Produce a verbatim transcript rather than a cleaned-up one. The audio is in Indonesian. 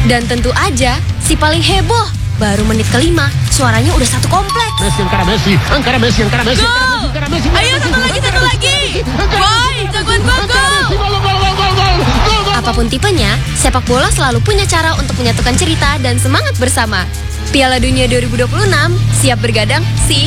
Dan tentu aja, si paling heboh, baru menit kelima, suaranya udah satu kompleks. Messi, Ankara Messi, Ankara Messi, Ankara Messi, Gol! Ankara Messi, Ayo satu lagi, satu lagi. Boy, jagoan gua gol. Apapun tipenya, sepak bola selalu punya cara untuk menyatukan cerita dan semangat bersama. Piala Dunia dua ribu dua puluh enam, siap bergadang, si